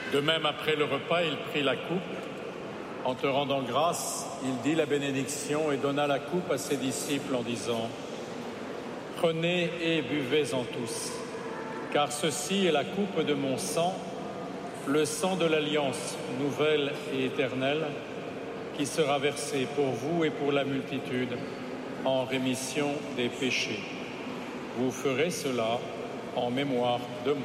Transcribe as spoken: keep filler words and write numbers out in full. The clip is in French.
De même, après le repas, il prit la coupe. En te rendant grâce, il dit la bénédiction et donna la coupe à ses disciples en disant « Prenez et buvez-en tous, car ceci est la coupe de mon sang, le sang de l'alliance nouvelle et éternelle, qui sera versé pour vous et pour la multitude en rémission des péchés. Vous ferez cela en mémoire de moi. »